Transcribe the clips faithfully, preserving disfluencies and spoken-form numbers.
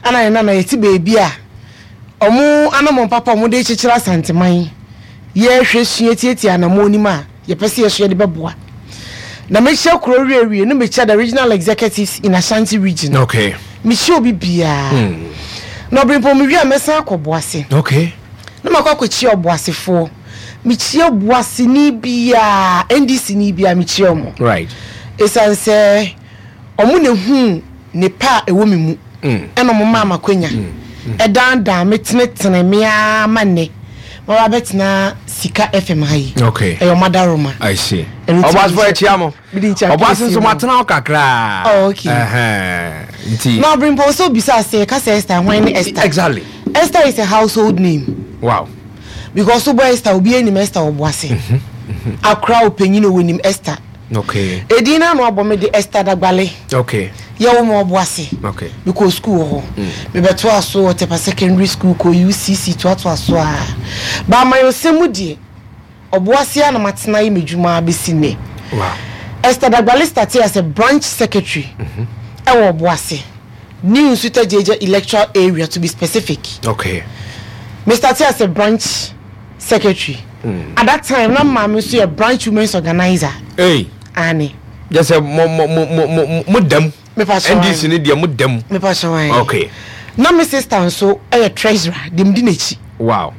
ana na na yeti baby a omo anamon papa omo de chichira santeman ye hwesua tieti anamo nima ye pese ye so ye de beboa na me hye kro wiawie no me cha the regional executives in Ashanti region. Okay. Me hye obi bia mm. no brimpo me wi amesa akoboase. Okay. Na makwa chi oboasefo me chi oboase ni bia N D C ni bia me chi omo. Right. Esanse omo ne hu ne pa ewo me mu mm. eno mo mama kwanya mm. mm. edan dan metenetene me amane ma betna sika F M hayi. Okay. E your mother Roma. I see. Obas for echiamo. Obas so matena kakra. Oh, okay. Eh eh. Now bring so bisa say ka say Esther when Esther. Exactly. Esther is a household name. Wow. Because so boy Esther obi eni Esther oboase. Mhm. Akra opanyin no wenim Esther. Okay. Edina no abome de Esther dagbale. Okay. Ya wo mo oboase. Okay. Because school ho. Me beto aso tepa secondary school ko U C C to ato aso a. Ba mayosemu die. Oboase na matena yi medjuma besine. Wow. Esther dagbale started as a branch secretary. Mhm. E wo oboase. New Suta Jeje electoral area to be specific. Okay. Me started as a branch secretary. Mm. At that time, na mama so a branch women's organizer. Hey. Annie. Just a mo mo mo mo mo dem. Me passion. And this need mo dem. Me passion. Okay. Na me sister so a treasurer dem di nechi. Wow.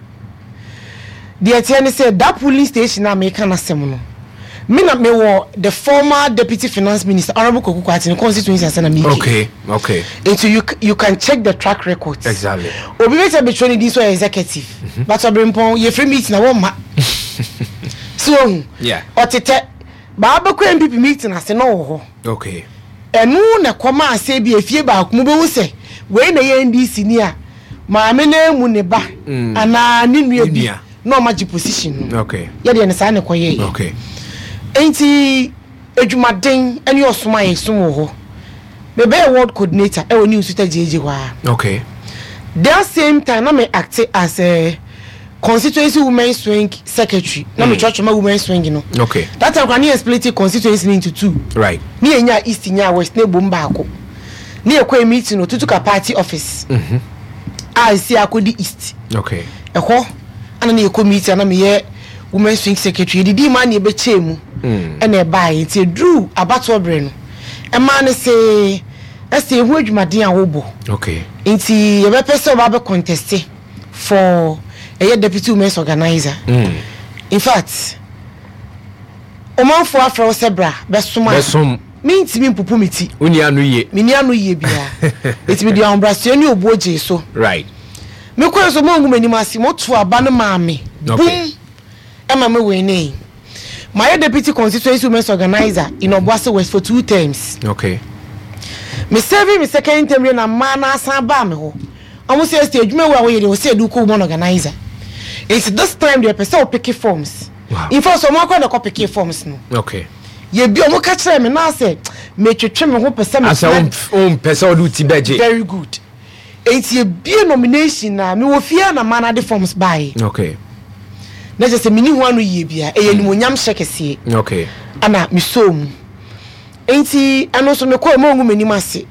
The attorney said that police station na make na asem no. Me na me wo the former deputy finance minister Honorable Koku Kwati in constituency asana me. Okay. Okay. Into you you can check the track records. Exactly. Obi better be training this way executive. Mm-hmm. But obrimpon ye free meeting na wo ma. So yeah. Otete ba abekọ M P P meeting ase no ho. Okay. Enu na koma ase bi efie ba akumu be hu se we na ye N D C ni a ma me na emu ne ba ana ni nua bi no magi position no. Okay. Ye de ne sa ne koye. Okay. Enti edwumaden ene osoma yesumo ho. Me be ward coordinator e woni Suta Jeje wa. Okay. That same time na me act as a constituency women swing secretary. Na me church ma women swing no. Okay. That time can you split the constituency into two. Right. Ni enya east nya west na bom ba ako. Ni ekwa meeting no tutuka party office. Mhm. I see akodi east. Okay. Eho ana na ekwa meeting na me ye women swing secretary didi ma na ebe chemu. Mm. And a buy it drew about obre no. A man say ese hu adwumaden awobo. Okay. Inti ye be pese oba be contest for a deputy women's organizer. Mm. In fact, oman for afro sebra be soma. Be som. Me ntimi mpupu miti. Uni anu ye. Me ni anu ye bia. Etimi di ambrasio ni obuoje so. Right. Me ko so mo ngum animasi mo to aba no maame. Okay. Ema me we nei. My deputy constituency women's organizer in Obuasi West for two terms. Okay. Me serving me second term na mana san ba me ho. Almost say adwuma we we dey say do ko women organizer. It's this time the person pick forms. Wow. In fact so mo kwa dey pick forms no. Okay. Ye bi o mo ka kire me na say me twetwe me ho person me. Asa on person do ti beje. Very good. It's ye bi nomination na me wo fia na mana the forms buy. Okay. Na just say mini ho anu ye bia e ye nimonyam hyekese. Okay. Ana mi som. Enti eno so me ko mo ngum anim ase.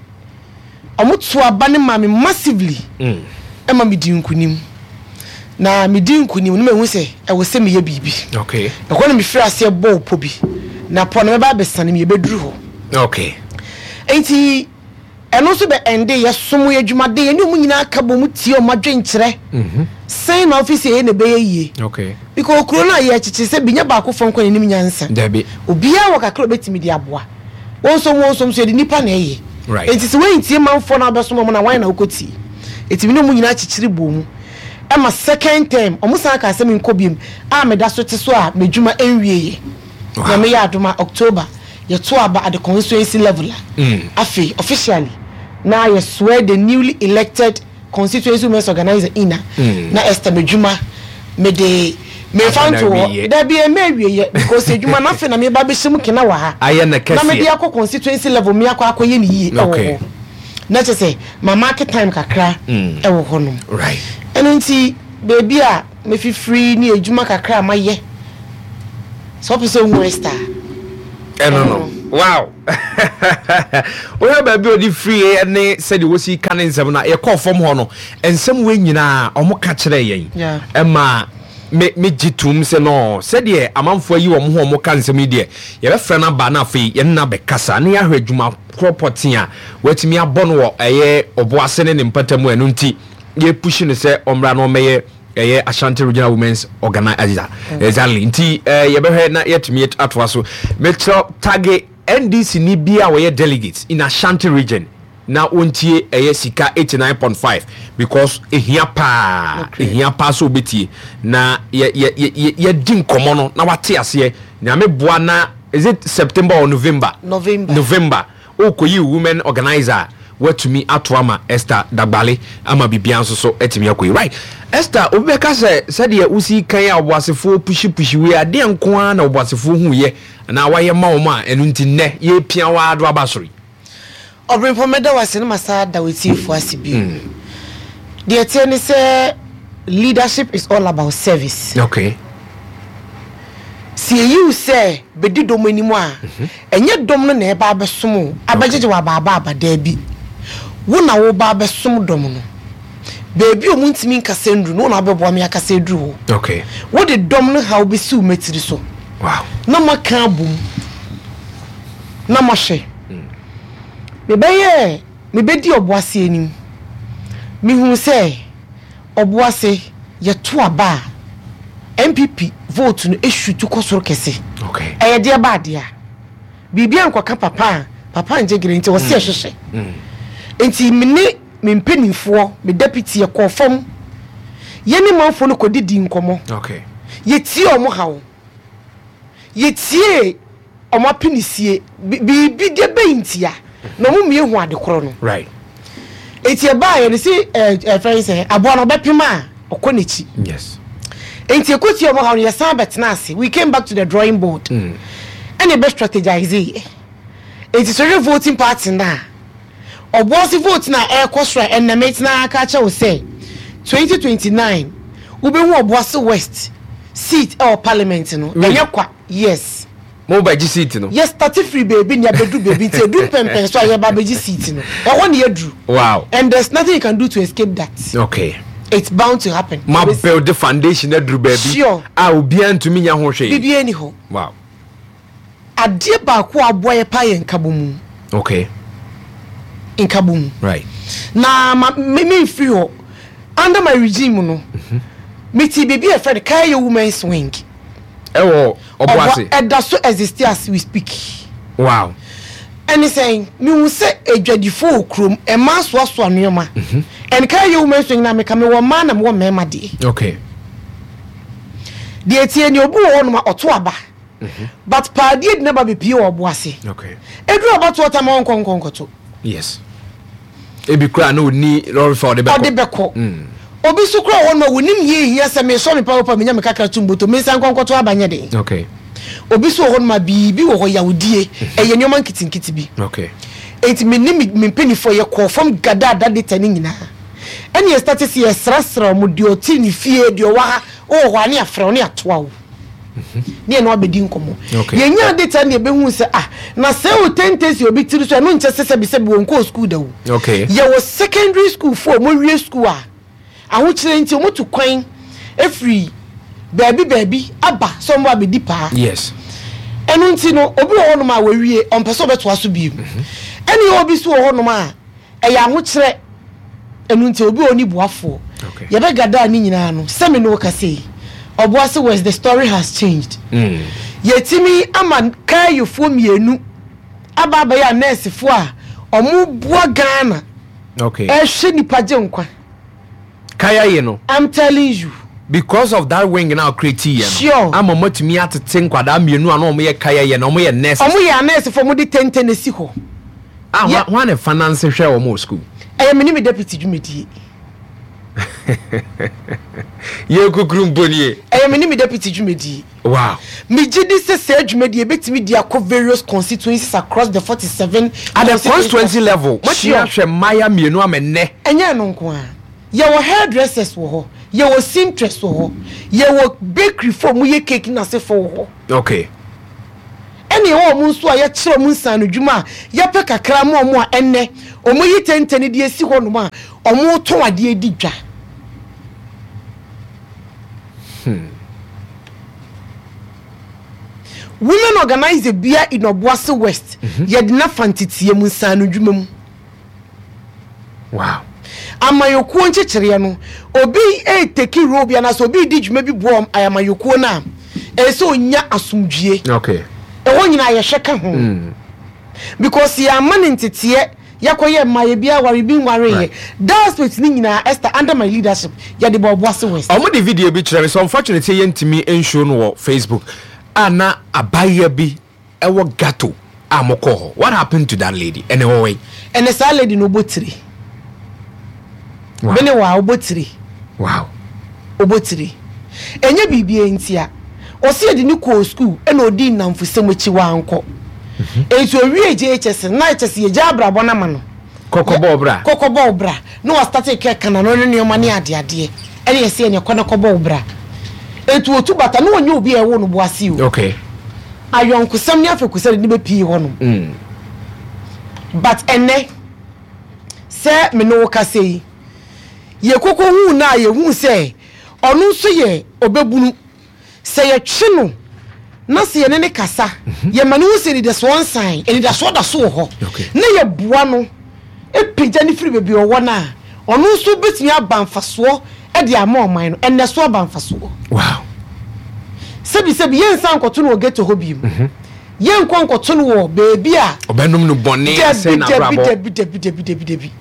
Omoto aba ne ma me massively. Mm. E ma me di nkunim. Na me di nkunim no me hu se e wo se me ye bibi. Okay. E ko na me fira ase bo po bi. Na po na me ba besane me ye beduru ho. Okay. Enti eno so be ende ye som ye adwumade ye ne mu nyina aka bo mu tie o madwenkire. Mhm. Say na office ye ne be ye. Okay. Because corona ye chichi se binya ba ko fon ko ne nim nyansa. Dabi. Obia wo kakra betimi di aboa. Wonso wonso so de nipa na ye. Right. Enti se we ntie manfo na abeso mo na wan na okoti. Etimi ne mu nyina chichiri bo mu. E ma second term omusan ka se me nkobiem. A me da so te so a medjuma enwie ye. Na me ya adoma October ye to aba at the constituency level. Mm. Afi officially now you swear the newly elected constituency women's organizer ina mm. na Esther medjuma me de me fanto da bi e mewie because edwuma na fe na me ba be him kena wa ha aye na kese na me dia ko constituency level me akwa akoye ni yi okay. Na che say my market time kakra e wo hono right eno nti baby a me fi free ni edwuma kakra maye so person Esther eno no Wow. We have a beauty free and said you will see cannon seven. A call from Hono and some wing you know, or more catch it. Yeah. Emma. Me me jitum se no said ye amanfo yi wo mo mo kan se media ye be frana ba na fe ye na be kasa na ya hwadwuma property a watimi abon wo eye oboase ne mpatamu enu nti ye push ne se omra no meye eye Ashanti Regional Women's Organizer exactly nti ye be hwe na yetimi atwa so me target N D C ni bia wo ye delegates in Ashanti region na ontie eye sika eighty-nine point five because ehia pa ehia pa so betie na ye ye ye ye din komo no na wate ase na me boa na is it September or November November November okoyi women organizer watumi atoama Esther Dagbale ama bibia nso so etimi akoyi right Esther obeka se said ye usi kan ya obwasefo pushi pushi we ade nko a na obwasefo hu ye na waye ma wo ma enu nti ne ye pia wa ado abasori Obrin pomeda was in Masada with you for Sibi. The attorney say leadership is all about service. Okay. See you say bedi domini mo enye dom no na e ba besom abajeje wa baba aba da bi. Wo na wo ba besom dom no. Baby o muntimi nkase ndru no na bebo me akase dru. Okay. Wo de dom no ha wo besi o metiri so. Wow. Na maka bum. Na mo hwe. Mebeye mebedi oboase anim mihu se oboase ye to aba M P P vote no eshutu kosoro kese okay eye de ba de a bibia nkoka papa papa njegire nti wo se hwehwe enti mini mempenifo me deputy ye kofom ye ni manfo no kodidi nkomo okay ye tie omo hawo ye tie omo pinisie bibi de beintia no mu mie hu ade koro no right eti e ba ye ni si eh friend say abo no bepema okonechi yes enti ekoti omo ha no ye san betena ase we came back to the drawing board mm. and e be strategize enti so voting party na obo si vote na e kwosra enemy na aka cha wo say twenty twenty-nine ube hu obo si west seat or parliament no enye kwa yes mo ba gi seat no yes thirty free baby nya bedu baby te du pempen so aye ba gi seat no e won ye dru wow and there's nothing you can do to escape that okay it's bound to happen ma build the foundation that dru baby sure ah obi antumi nya ho hwe bibi eni ho wow ade ba ko aboye pa ye nkabomu okay nkabomu right na me me free ho under my regime no mhm me ti baby e friend kai women swing ewo oboase e da so exist as we speak wow anything me hu say edwadifo okrom e ma so so anoma mhm and kai you mention na me ka me wo ma na me wo mema de okay de etie ni obu wo no ma oto aba mhm but pa de na ba be pie wo oboase okay edu aba to ota ma onkonkonkoto yes e bi kra na oni lorry for the beko de beko mm obi su kra wo no wonim ye hia se me so me pa pa me nya me kakra tumboto me san konkoto abanye de okay obi su wo no ma bibi wo ho yawudie eye nyoma nkitinkiti bi okay enti me ni me penifo ye ko from gada da de tani nyina ene start se ye srasra mo de oti ni fie de wa o ho ane afra ne atoa wo mhm ne na obedi nkomo ye nya de tani e be hu se ah na se o tentesi obi tiri so no nche se bi se bi won ko school da wo okay ye wo secondary school for mo wie school a aho kire nti mo to kwan every baby baby aba so mo abedi pa yes enu nti no obi wo no ma wawie on person beto aso bi eni obi so wo no ma e ya ho kire enu nti obi oni buafo ye be gada ni nyina no se me no ka sei oboase was the story has changed mm yetimi ama kai yofo mienu aba aba ya nurse fo a omu bua Ghana okay e hwe nipa je nkwa kaya ye no I'm telling you because of that wing now create ye no sure ama matumi atete nkwada mienu ano omo ye kaya ye no omo ye nurse omo ye nurse fo mo di tenten esi ho ah yeah. Wha na finance hwe omo school I am any deputy Jumedi. Ye kukrum bonie. I am any deputy Jumedi. Wow. Me jidi se se Jumedi betimi dia ko various constituencies across the forty-seven at the constituency level. What you hwe Maya mienu amenne. Enya no nko a. Ye wo hairdressers wo ho. Ye wo seamstress wo ho. Ye wo bakery for mu ye cake na se for wo ho. Okay. ene wo mu nso a ye kire mu nsan no dwuma ye pe kakra mo mo a enne omo yi tentene de esi ho no ma omo to ade edi dwa hmm women organize a beer in Obuasi West ye de na fantitie mu nsan no dwuma mu wow amayokuo nchechire no obi e take robe ya na so obi di dwuma bi boom ayamayokuo na e so onya asumdwie okay e wo nyina ye hweka ho mm. because ya man ntete yakoye maye bia ware bi nware ye that's what ni nyina Esther under my leadership ya de Obuasi West omo the video bi kire so unfortunately ye ntimi enshow no wo Facebook ana abaya bi e wo gato amoko what happened to that lady anyway and the sa lady no botiri wow. bene wa obotiri wow obotiri enye bibie ntia osi edi ni ko school e na odi namfusem echi wa anko etu owie J H S na H S ye jabra bona ma no kokobo bra kokobo bra no wa start ke kana no ne ma ne ade ade ene yesi ene kona kobo bra etu otu bata no onye obi e wo no Boase o okay ayonkusam ne afekusam ni be pii ho no mm but ene se me no kasei ye koko hu na ye hu se onu nso ye obebunu se ye twe no na se ye ne ne kasa ye mane hu se ni the swan sign eni da so da so ho na ye bua no e pija ni firi bebi owo na onu nso betimi abanfaso e de ama oman no enne so abanfaso wow sebi sebi ye nsan koto no get ho biem ye nkon koto no wo bebi a obenum no bone se na brabo debi debi debi debi debi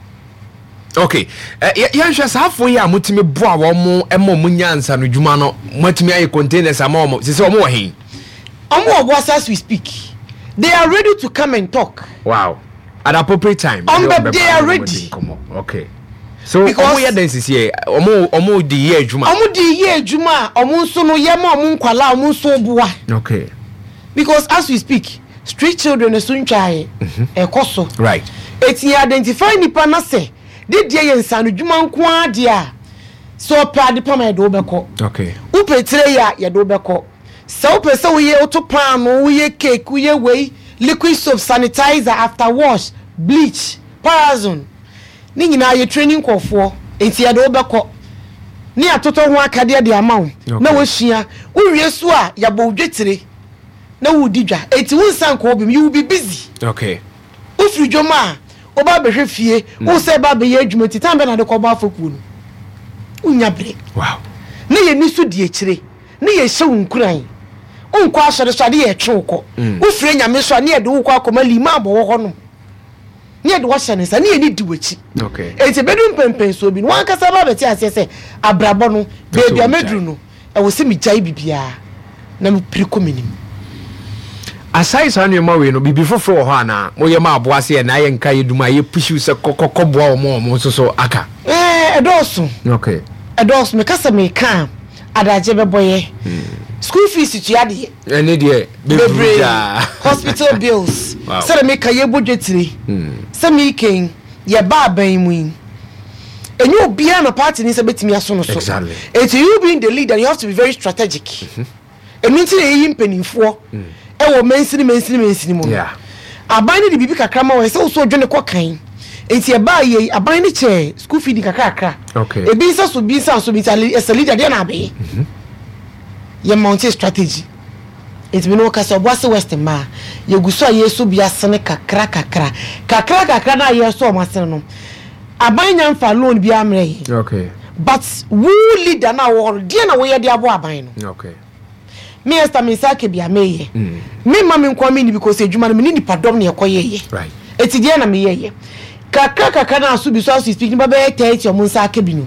okay eh yan hwe safo ya mutimi boa wo mo emo munyansa no dwuma no mutimi aye containers ama mo se se omo wo hen omo Obuasi as we speak they are ready to come and talk wow at appropriate time um, but they are ready okay so omo ya dance here omo omo di ye adwuma omo di ye adwuma omo nso no ye ma omo nkwala omo nso boa okay because as we speak street children so ntwae e koso right eti identify nipa na se de de ye nsanu dwuma nko ade a so pa de pama ye do beko okay upetre ya ye do beko so upese wo ye otopan no wo ye cake wo ye wei liquid soap sanitizer after wash bleach parazone ni nyina ye training kofo enti ye do beko ni atoto ho akade de amawo na wo hia wo wie so a ya bo dwetire na wo didwa enti wo nsan ko obim you will be busy okay ufri joma oba behwe fie wo se ba be ye adwuma ti tambe na de ko ba foku no unya bre wow na ye nisu die kire na ye hye unkuran unko asore so ade ye twoko ufri nyame so na ye de wo kwa akoma lima abo ho no na ye de wo hye ne sa na ye ni di wachi okay enti bedum pempen so bi no wan kasa ba beti ase se abrabo no baby amedru no e wo se mi jai bibia na mi prikominim aside sa nneema we no bibi foforo ho ana mo ye ma Aboase ye na ye nka ye duma ye pushu se kokokboa omo omo so so aka eh edoso okay edoso me kasa me kan adaje beboye school fees tu ade ene de bebrija hospital bills wow. Say me kan ye budgetiri say me ken ye ba ban mu enyu obia na party ni say betimi aso no so exactly it you being the leader you have to be very strategic eminti e yin penifo e wo mensini mensini mensini mo yeah aban ni de bibi kakra ma wo se wo so dwene kokan enti e ba ye aban ni che school fee di kakra kakra okay e bi se so bi se so bi se as a leader dey na be ye mount strategy it me no ka so Obuasi West ma ye guso ye so bi asene kakra kakra kakra kakra na ye so ma asene no aban nya mfa loan bi amre okay but who leader na wo dey na wo ye dey abo aban no okay me Esther me sake bia meye me ma me nkwa me ni because ejuma no me ni padom na ekoyeye right eti dia na me yeye kakra kakra na asu bi so asu speak ba be thirty o mun sake bi no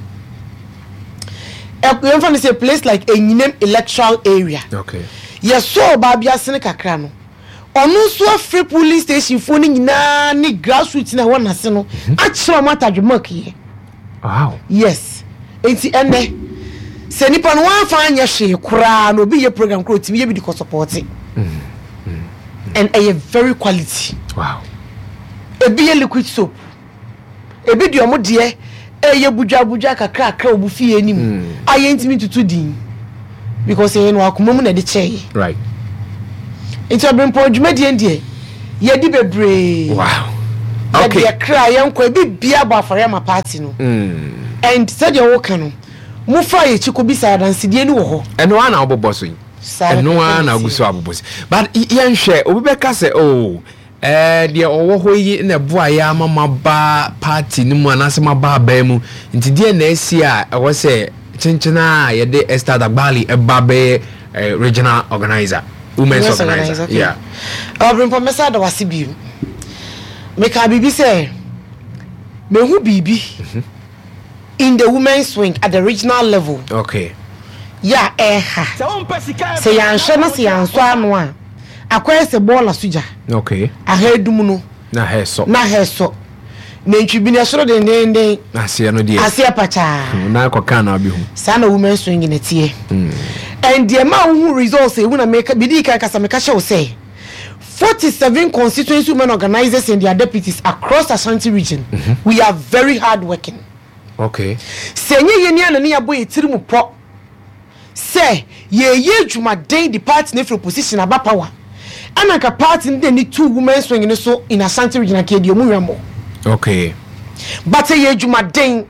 e yem say place like Enyinem electoral area okay yes so ba bia sene kakra no onu so free police station fo ni nyina ni grassroots na wona se no a kire mo atadwemak ye wow yes enti ene se nipa no wan fa anya hwe kura no bi ye program kro timi ye bi di ko support and a very quality wow e bi ye liquid soap e bi di omo de e ye budwa budwa kakra kakra obu fie enim aye ntimi tutu din because e no akomamu na de cheye right Into Brimpo Jumedi Indie. Yedi bebre. Wow. Okay. Yedi cry yanko bi bia ba for yama party no. Mm. And said your work no. Mufa ye chiko bisa dansidie ni wo ho. Eno ana obobo so yi. Eno ana aguso abobo. But yen hwe obi be ka say oh eh de owo ho yi na boa ya mama ba party ni mu anase maba ba mu. Nti de na esi a e wo say chinchina ye de Esther Dagbali e ba be regional organizer. Women's yes, organizer. Okay. Yeah. Obrin po mesa da wase bi. Me ka bibi say me hu bibi. Mm-hmm. In the women's swing at the regional level. Okay. Yeah, eh ha. Say yan hwe na say yan so anu a. Akwa se ball asuja. Okay. Ahedum no. Na heso. Na heso. Na ntwibi na soro de den den. Asia no die. Asia pacha. Na akoka na obi hu. Sa na women's swing ne tie. Mm. And the amount who results e wuna make bidika kasa make show say forty-seven constituency women organizers and their deputies across Ashanti region. Mm-hmm. We are very hard working. Okay. Say nye ye na ne aboy etirimu po. Say ye ye djuma den the party ne from position aba power. Anaka party ne ni two women swing ne so in Ashanti region akedi omu wembo. Okay. But ye djuma den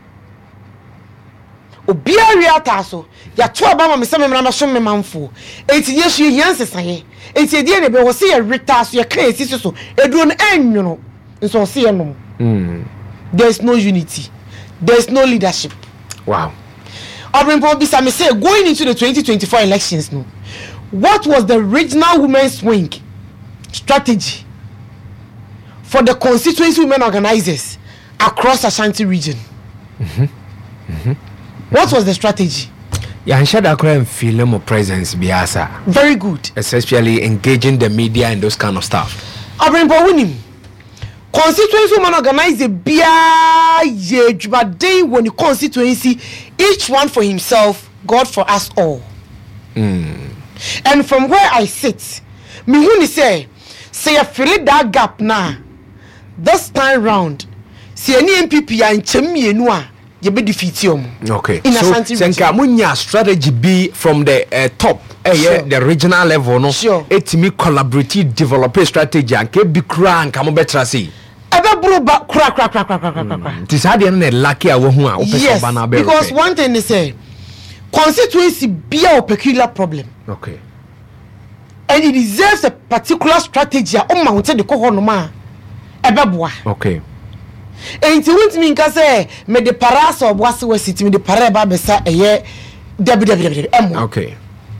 obia riata so ya to aba ma se me na so me manfo enti yesu yanse saye enti edie ne be wo se ya rita so ya kan esi so eduro no enwono nso se ye no mm there's no unity, there's no leadership. Wow. Obrimpo bisa me say going into the twenty twenty-four elections no, what was the regional women's swing strategy for the constituency women organizers across Ashanti region? Mhm. Mhm. What was the strategy? Yeah, and share that feel more presence biasa. Very good. Especially engaging the media and those kind of stuff. Obrimpo winim. Constituency women organize the bia ye day when the constituency, each one for himself, God for us all. Mm. And from where I sit, me huni say, say I fill that gap now. This time round, see any M P P and chemi enua. Okay. In so senka munya strategy be from the uh, top eh sure. Yeah, the regional level no sure. It me collaborative develop a strategy and ke be kra nka mo betra say ebe bro ba kra kra kra kra kra kra this had na lucky a wo hu a yes, because okay. One thing they say constituency be a peculiar problem. Okay. And it deserves a particular strategy o mounted the ko no ma ebe boa. Okay. And to want me nka say me de para so boase wasiti me de para ba besa eye www. Okay.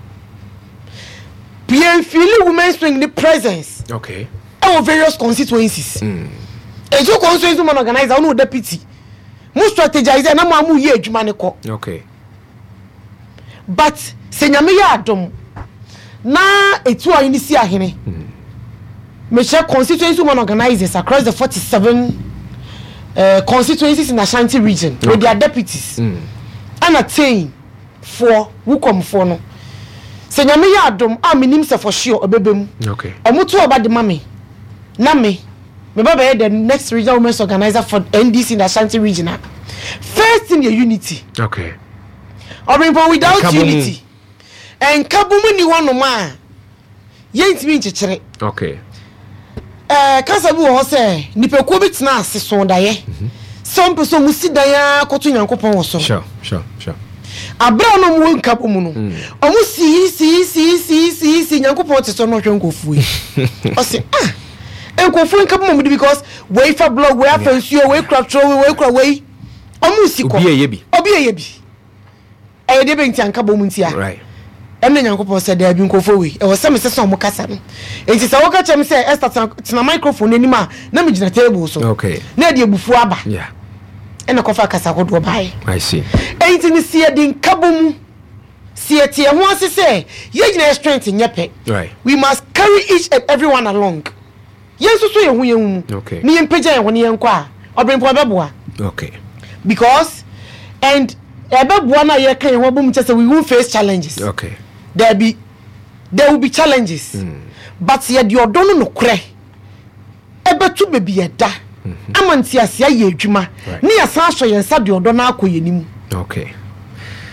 Bien feel women swing the presence. Okay. Our various constituencies. Mm. And so constituency women organizer no deputy. Mo strategize na mo amu ye adwuma ne ko. Okay. But senyame ya adom na etu ayi si ahene. Mm. Me share constituency women organizers across the forty-seven Uh, constituencies in Ashanti region okay. With their deputies mm. and attain for who come for no se nyame ya adom a menim se for sure obebem okay omuto oba de mame na me me baba the next regional women's organizer for N D C in the Ashanti region first in the unity okay or without Kabumu. Unity and kabumu ni one ma yentimi nchechere okay eh kasa bu ho se nipekuo bitina ase so daye some person musi daya koto nyankopon wo so sure sure sure abra no mu nkapo mu no omu si si si si si si nyankopon te so no hwe nkofu yi o se ah nkofu nkapo mu because we fa blog we afa nsuo we kra tro we kra we omu si ko obi eye bi obi eye bi e de be ntianka bo mu ntia right em nyankopon se da bi nkofo we e wo se me se so mo kasa no enti se wo ka chem se Esther tina microphone anima na me gina table so okay na de bufu aba yeah e na kofa kasa kodo bai I see enti ni se de nkabom se tie ho ase se ye gina strength nyepe right we must carry each and everyone along yen so so ye hu ye hu okay ni yen peja ye ho ni yen kwa obrenpo abeboa okay because and abeboa na ye kan ye ho bom chese we will face challenges okay there be there will be challenges mm. but ye de odono no kure ebetu bebi eda amanti asia ye adwuma ni ya san so ye nsa de odono akoyenim okay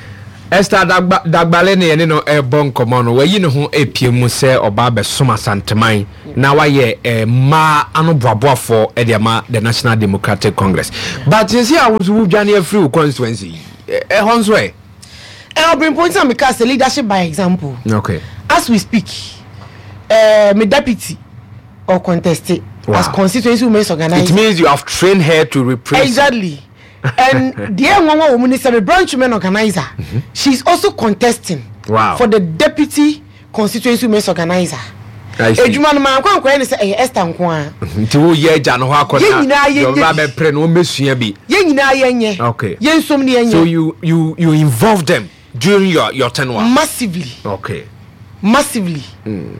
Esther Dagba Dagbale ne ne no e bon komo no wayi ne ho epie mu se oba be soma santeman na waye e ma ano boaboafo e de ma the National Democratic Congress. But you see I was dwane afri constituency. E honso e. I'll bring points and because the leadership by example. Okay. As we speak, uh, my deputy or contested wow. as constituency women's organized. It means you have trained her to represent. Exactly. And the young woman is a branch women organizer. Mm-hmm. She's also contesting wow. for the deputy constituency women's organizer. Ejuma no man kwa kwa say eh Esther Nkwa. Nti wo ye agya no ho akota. Yo ba be pre no mesua bi. Ye nyina ye nye. Okay. Ye nsom ne ye. So you you you involve them during your your tenure massively. Okay. Massively. Mm.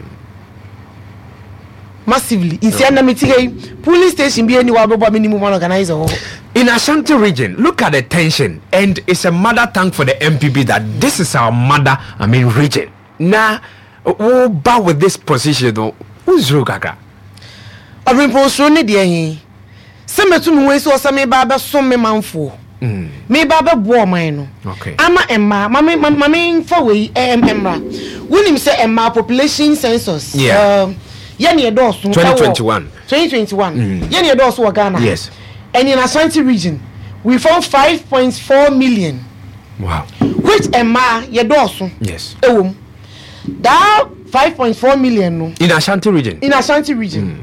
Massively. In Siena Miti police station be any wabo minimum organizer. In Ashanti region, look at the tension, and it's a mother tongue for the M P P that this is our mother, I mean, region. Now, oh, bow with this position, though. Who's Rugaga? I've been postponing the end. Some of them ways or some baba some me manfo. Me baba boy mine. Okay. Ama Emma, mammy, mammy, for way, em Emma. When him say Emma population census. Yeah. Yenny a dos. twenty twenty-one. twenty twenty-one. Yenny a dos wa Ghana. Yes. And in Ashanti region, we found five point four million. Wow. Which Emma ye dos. Yes. Um, that five point four million no. In Ashanti region. In Ashanti region.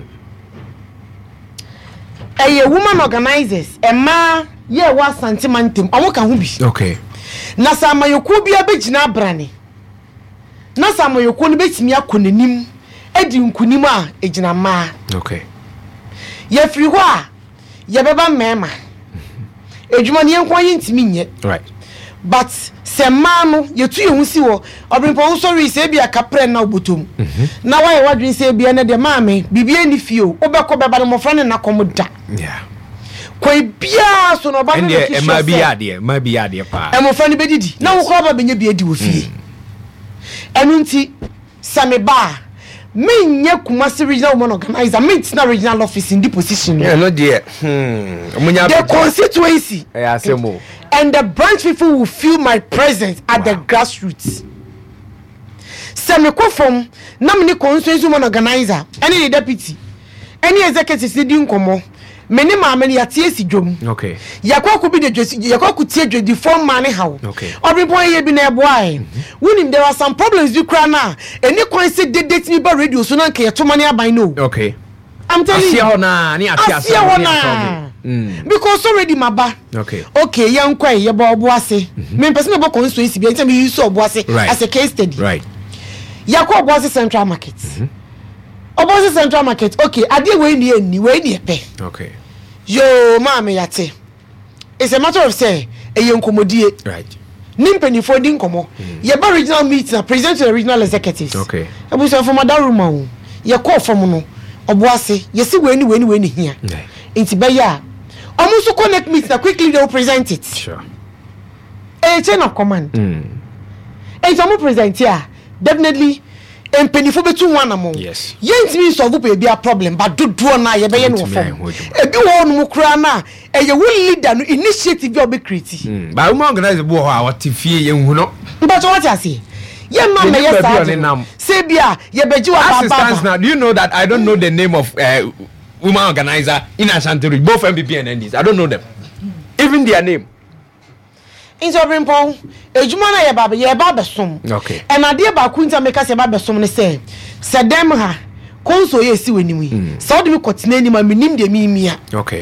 Mm. A woman organizers, Emma ye wa santimantem. Omo ka ho bi. Okay. Na samayoku bia begina brane. Na samayoku no betimi akonanim. Edi nkunim a egina ma. Okay. Ye firi ho a ye beba mema. Ejuma ne enko yintimi nye. Right. But se ma no ye tu ye hu si wo obrimpo sorry se bia kapre na obotom. Na wa ye wadwen se bia na de ma me bibia ni fio obekọ beba no mofra ne na komoda. Yeah. Kwai bia so no ba no e ma bia de ma bia de pa. E mofra ne bedidi. Na wo ko ba benye bia di wo fie. Enu nti same ba me Kumasi regional women organizer me na regional office in the position. Yeah, no dear. Hmm. The constituency. Yeah, say more. And the branch people will feel my presence at wow. the grassroots. Same ko from na me constituency women organizer, any deputy, any executive dey din komo. Me ne ma me ya tie si dwom. Okay. Yakwa ku bi de dwesi, yakwa ku tie dwe di form man how. Okay. Obibon ye bi na ebo ai. Wonim there are some problems you cry na. Any kon say de date ni ba radio so na nke to mani aban no. Okay. I'm telling you. Asia na, ni asia na. Mm. Because already maba. Okay. Okay, yan kwa ye bo obo ase. Me person e bo constituency bi ntem use obo ase as a case study. Right. Yakwa obo ase Central Market. Mm-hmm. Obo Central Market. Okay, ade we ni eni, we ni epe. Okay. Yo, mama yate. It's a matter of say, a young commodie. Right. Nimpeni for dinkomo. Ye ba regional meeting, present to the regional executives. Okay. Abu say from that room. Ye call from no. Oboase, ye see we ni we ni we ni here. Inti be ya. Almost connect meeting na quickly they will present it. Sure. A chain of command. Mm. And some present here. Definitely and penny for betu one among. Yes. Yent me solve be a problem, but do do na ye be no form. E bi won mu kura na e ye will leader no initiative be obe create. Ba we organize bo ho a what fie ye hu no. But what you say? Ye ma me yes sir. Say bia ye beji wa baba. Assistance now. Do you know that I don't know the name of uh, woman organizer in Ashanti, both M P P and N Ds. I don't know them. Even their name. In Sobrimpo, ejuma na ye baba ye baba som. Okay. And ade ba kunta make us baba som ne say, se dem ha konso ye si wanimu. So de me kotina ni ma minim de mi mia. Okay.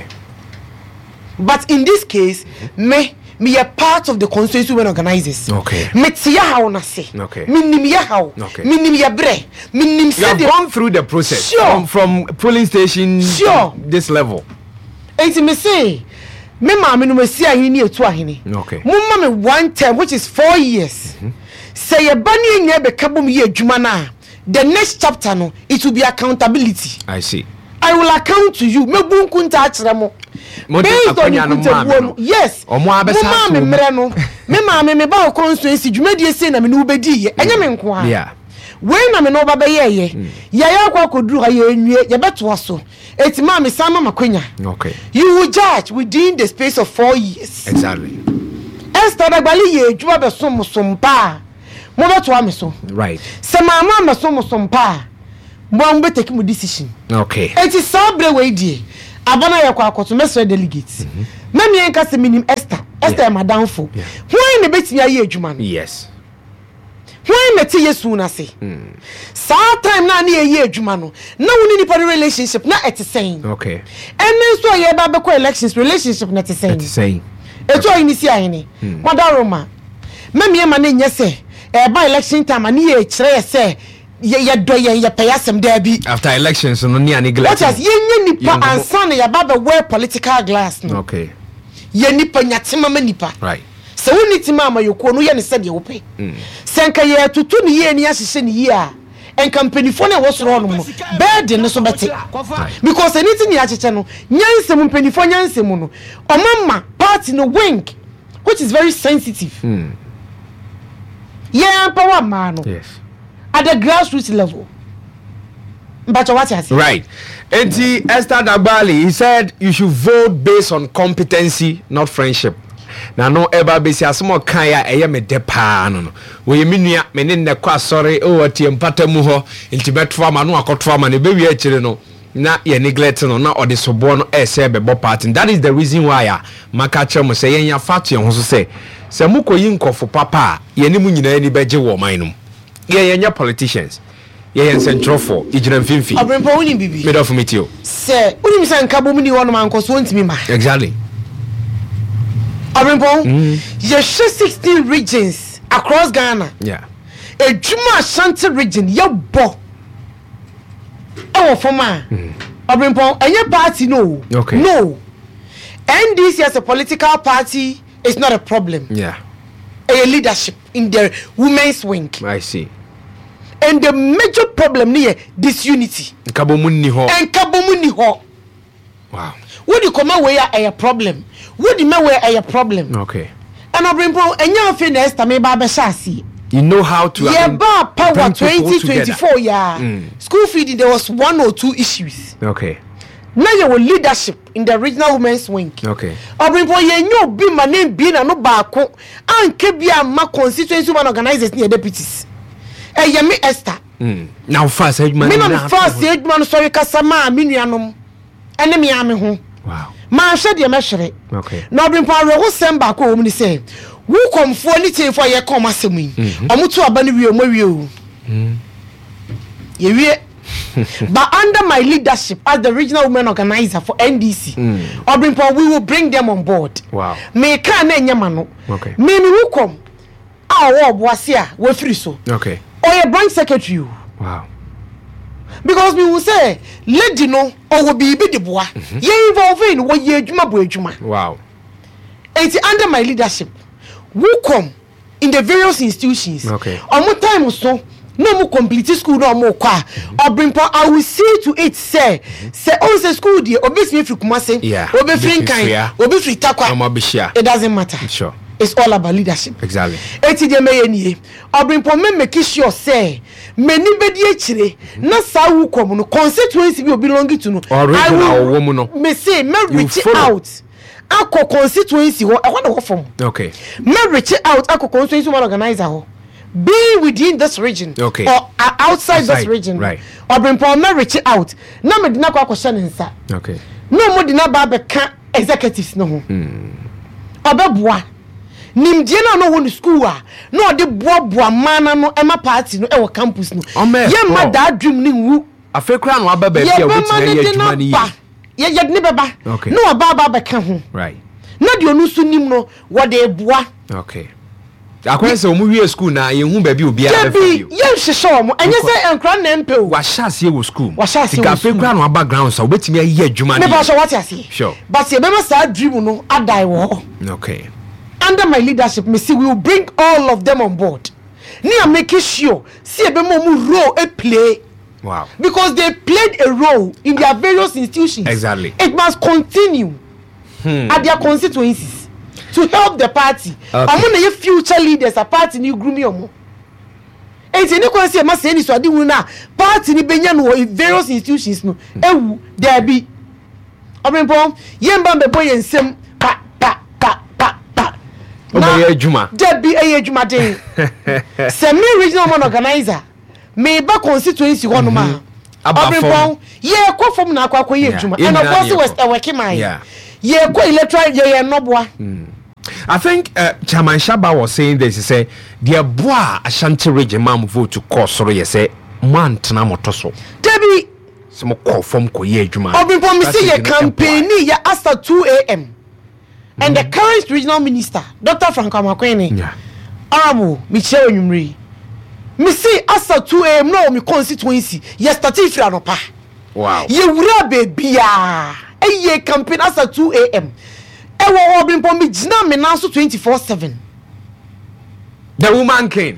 But in this case, me me a part of the constituency when organizers. Okay. Me tia how na say. Okay. Me nim ya how. Okay. Me nim ya bre. Me nim say they gone through the process. Sure. From, from polling station. Sure. This level. Enti me say. Me ma me no me see ahini etu ahini. Okay. Mumma me one term which is four years. Mm-hmm. Say ye bani enya be kabum ye adwuma na. The next chapter no it will be accountability. I see. I will account to you. Me bu nkunta akere mo. Based on nkunta yes. Omo abesa me mere no. Me ma me me ba constituency dwumadi ese na me no bedi ye. Enya me nko ha. Yeah. When na me no ba be ye ye. Ya ya kwa koduru ha ye enwie ye beto so. Eti ma me sama makwenya. Okay. You will judge within the space of four years. Exactly. Esther Dagbali ye adwuma be som som pa mo beto am so right se mama me som som pa mo am be take mu decision okay enti sabre we die abana ye kwa akoto mesre delegates na me enka se minim Esther Esther madamfo why ne betimi aye adwuma no yes why me te Yesu na se sa time na na ye adwuma no na woni nipa relationship na et saying okay enen so ye ba be ko elections relationship na te saying et saying eto ayi ni si ayi ni madaroma me me ma na nya se e ba election time ani ye kire se ye ye do ye ye payasem da bi after elections no ni neglect what as ye nya nipa ansa na ye ba be wear political glass no okay ye nipa nyatema ma nipa right se woni tima ma yoko no ye ne se de wo pe senka ye tutu ni ye ni ahihye ni ye a en company fo na wo soro no no bed ne so bete because anything ni acheche no nyansem company fo nyansem no omamma party no wing which is very sensitive mm. yeah power man no yes at the grassroots level but what you say right and Esther Dagbali he said you should vote based on competency not friendship. Na no eba besi asemo kan ya eye me de pa no no we menua me ne ne kwa sori o atie mpata mu ho nti beto ama no akoto ama ne be wi akire no na ye neglect no na ode sobo no e se be bo part. That is the reason why ya maka chere mo se yen ya fatu ye ho so se se mukoyi nkofo papa ye ne mu nyina ni beje wo man no ye ye nya politicians ye yen central for igina mfimfi Abrempo woni bibi me do for me tio se woni mi san kabo mu ni wono man koso ntimi ma exactly Abrempo mm. ye sixteen regions across Ghana yeah Ejuma Ashanti region ye bo e wo forma Abrempo enye party no okay. no N D C as a political party is not a problem yeah a leadership in the women's wing I see and the major problem near disunity nkabo mu ni ho and kabo mu ni ho wow what you come away a problem what the way a problem okay and Abrempo enya afi na Esther me ba be shasi you know how to yeah ba power twenty twenty-four yeah mm. school feeding there was one or two issues okay now you will leadership in the regional women's wing okay Abrempo ye nyo bi ma name bi na no ba ko anke bia ma constituency women organizers near deputies eh ye me Esther mm. now fast edman me na fast edman sorry kasama me nuanom ene me ame ho wow ma hwe de me hwere okay na Abrempo awo semba ko wo ni say wu komfo ni tiefo ye kom asem yi omutu aba ni wie mo wie o ye wie but under my leadership as the regional women organizer for N D C mm. Abrempo we will bring them on board wow me kan na nyama no okay me ni wu kom a wo boase a we free so okay or your branch secretary wow because we will say lady no or will be be the boy ye involve in what ye adwuma bo adwuma wow it's under my leadership who come in the various institutions okay omo time so no mo complete school no mo kwa Abrempo I will see to it say say on say school dey obesi free Kumase obe free Nkan obe free Takwa it doesn't matter sure it's all about leadership exactly eti de meye nie Abrempo me make sure say many bedi akire na sa wu kom no constituency bi belong to no I will me say me reach out akọ constituency ho e wana ho form okay me reach out akọ constituency one organizer ho be within this region okay. or uh, outside, outside this region right Abrempo me reach out na me dina kwa kwhye nsa okay no mo dina ba be ka executives no ho mm. obeboa nimdie na no won school a no de boaboa mana no ema party no e wo campus no ye ma da dream ni wu afekra no aba ba bia obetina ye adwuma ni ye ye ne beba no aba aba ba ka ho right na de onu su nim no wo de boa okay akwense omu wie school na ye hu ba bi obi a be ye hwehwe omo enye se enkra na mpe wa shase wo school wa shase wo afekra no background so obetimi ye adwuma ni ne ba so what ase sure but ye be ma sa dream no adai wo okay under my leadership me see we will bring all of them on board ni am making sure see ebe mo mu role e play wow because they played a role in their various institutions exactly it must continue hmm. at their constituencies to help the party omo na ye future leaders a party ni groom yomo enti ni kon se ma se ni so ade wu na party ni benya no in various institutions no ewu there be Abrempo ye mba be boy ensem na ye adwuma da bi eye adwuma den se me regional man organizer me ba constituency ho no ma abepon ye ko fom na akwa akwa ye adwuma and of course west working man ye ko electoral ye ye noboa. I think uh, Chairman Shaba was saying this. He said, "Dear boy, Ashanti region mam vote to cause sorry. He said, man, tana motoso. Debbie, some call from Koye Juma. Obin promise ye campaign ya after two a.m. and the current regional minister, Doctor Franco Makwene, yeah, Aramu Michelle Nyumri, me see after two a.m. no me constituency. Yes, thirty free anopa. Wow. Ye wura baby ya. E ye campaign after two a.m. Ewo Obin Pombi jina me now so twenty-four seven. The woman king.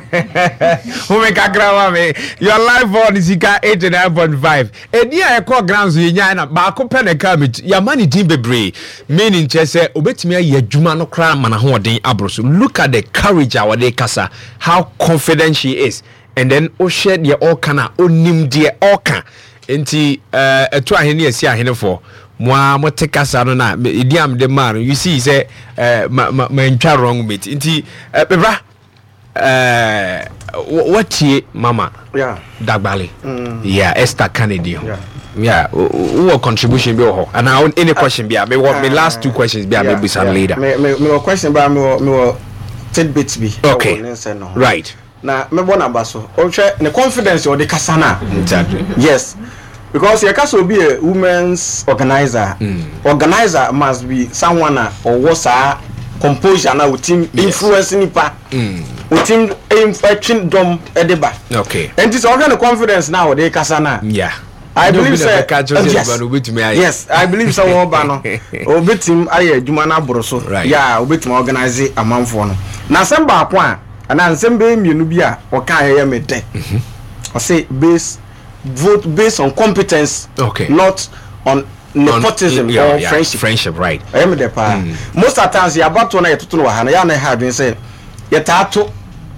Woman kakrawa me. Your life on is ika eighty-nine point five. And yeah, I call grounds you na ba ko pen e ka me. Ya mani din bebre. Meaning che say obetimi ye adwuma no kra mana ho den abroso. Look at the courage our dey kasa. How confident she is. And then o share the all kana onim de all kan. Enti eh eto ahene esi ahene for. Mwa motekasa no na idiam de man you see say uh ma ma ntwa wrong mate nti bebra uh what mama yeah dagbali mm. yeah Esther Kennedy yeah yeah what contribution be ho and now any question be me what me last two questions be maybe yeah, some yeah. later me me me question ba me me tidbits be okay right na me bona baso o hwe ne confidence o de kasa na exactly yes. Because you can be a women's organizer. Mm. Organizer must be someone or was a composure now with team yes. influencing nipa. Mm. With team influencing dom edeba. Okay. And this all kind of confidence now they kasana. Yeah. I no believe so. Uh, yes. yes, I believe so. Obano. Obetim aye jumana broso. Right. Yeah, obetim organize a man for no. Na semba point and na sembe mienu bia o kan ye me de. I say base vote based on competence, okay, not on nepotism on, yeah, or yeah, friendship. Friendship, right? I am the part. Most of the times, you about to know you to know how you have been saying. You tattoo,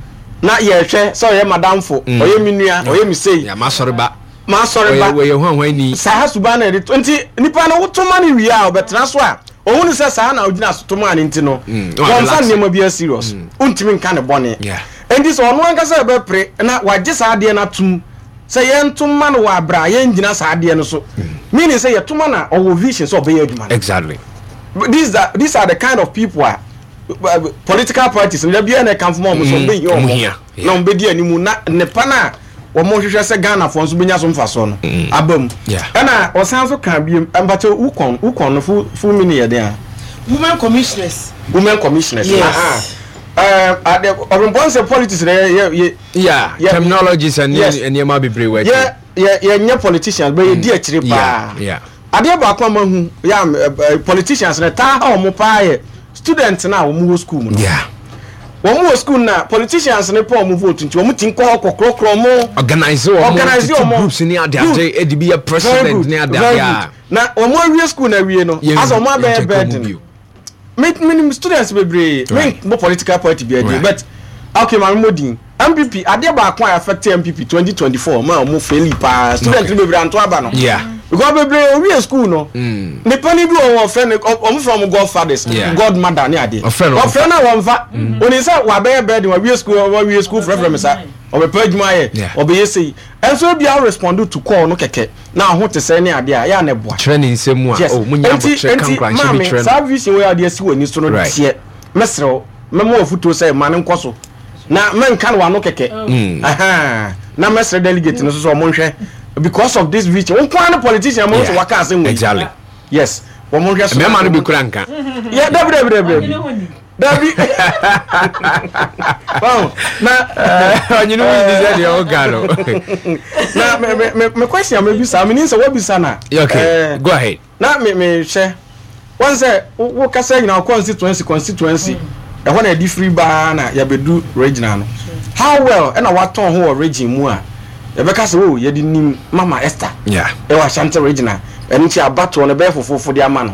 not yet. So you madam for, or you minya, or you say, yeah, master ba, master ba. Where you want when you? Sahasu bana the twenty. Nipana what too many we are, but that's why. Only says Sahana Udinas to man into no. One son name be serious. Untimin kind of bonnet. Yeah. And this one one can say about pray, and I just had the not to. Say yen to man wa bra yen jina sa ade no so meaning say ye to man na or vision so be adwuma exactly. These are these are the kind of people are uh, political parties na bia na kan fo mo so be yo no be dia ni mu na ne pa na wo mo hwehwe se Ghana fo so benya so mfa so no abam na o san so kan biem ambache ukon ukon no fu fu mini ye den women commissioners women commissioners yes. Uh, uh, the urban politics, yeah, yeah, yeah, yeah, terminologies and yes, and you might be brave. Yeah, yeah, yeah, yeah, politicians, but you dear trip. Yeah, yeah. I dear Bakama, yeah, politicians, and a town or mopie students now move school. Yeah, one more school now, politicians and a poor move voting to a meeting call Crocromo, organize organize your groups in the other to be a president near that. Now, one more school, you know, as a mother bed. Make many students be brave. Make more political party be right. But okay, my modin M P P. Ade ba kwa affect M P P twenty twenty-four. Ma mo fairly pa student be brave anto aba no. Yeah. Because be brave we school no. Mm. Ne pani bi o friend o from godfathers, yeah. godmother ne ade. O friend na won fa. Oni say wa be bed wa we school wa we school friend from say. O be paguma ye. O be yesi. And so be I respond to call no keke. Na ho te say ne ade a ya na boa. Training semu a o munya bo check kan kran she be train. Service we ade si woni so no tie. Mesrew memo afuto say man nkoso. Na men kan wa no keke. Aha. Na mesre delegate no so so mo hwe because of this vision. Won kwan politician mo so waka asen we. Exactly. Yes. Wo mo hwe so. Me man no be kranka. Yeah, dabi dabi dabi. Dabi. Wow. Na you know this is your galo. Na me me me question me bisa me nse wo bisa na. Okay. Go ahead. Na me me hwe. One say wo kasa na constituency constituency. E ho na di free ba na ya bedu regional no. How well and what ton ho region mu a. E be kasa wo ye di nim Mama Esther. Yeah. E wa Ashanti regional. E nti abato no be fofofo di ama no.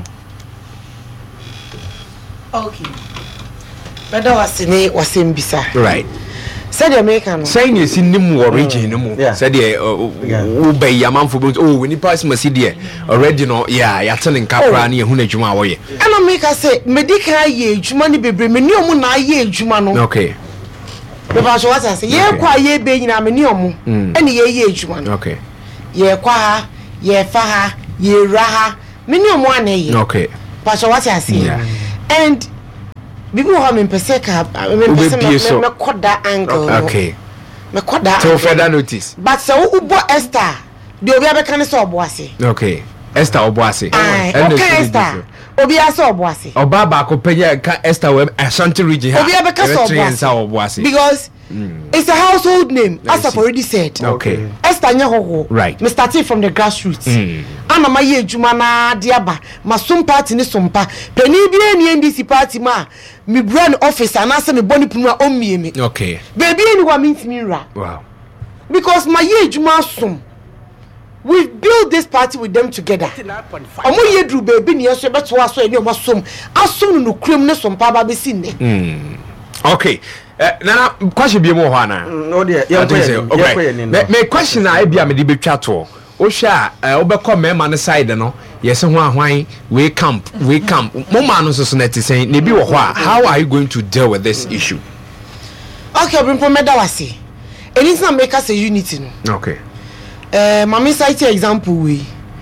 Okay. Brother was in was in bisa. Right. said the American saying you see nim origin no said the obey yamanfo oh we ni pass must there already no yeah ya telling capra na ehun adwuma wo ye and America say medical ye adwuma ni bebre me ni omu na ye adwuma no okay me ba so what say ye kwa ye be nyina me ni omu ene ye ye adwuma no okay ye kwa ha ye fa ha ye ra ha me ni omu ana ye okay ba so what say and bibu ha me pese ka me pese me me koda angle okay me koda so further notice but so ubo Esther de obi abeka ne so obo ase okay Esther obo ase and okay Esther obi ase obo ase oba ba ko penya ka Esther we Ashanti region ha obi abeka so obo ase because mm. it's a household name as I've already said okay Esther nyahoho right me starting from the grassroots mm. ana ma ye adwuma na de aba ma som party ni sompa pani bi eni N D C party ma me brand office ana se me boni punu a omie me okay baby eni wa mintimi ra wow because my ye adwuma som we build this party with them together omo ye dru baby ni eso beto aso eni omo som asom no krem ne sompa ba be sin ne mm. okay Uh, na question bi mo ho ana no there ya okay me question na e bia me di betwa to o hwa obekọ mema ne side no yes ho ahwan we camp we camp mo ma no so so na ti sen ne bi wo ho how are you going to deal with this issue okay brimpo meda wase anything na make us a unity no okay eh mama cite example we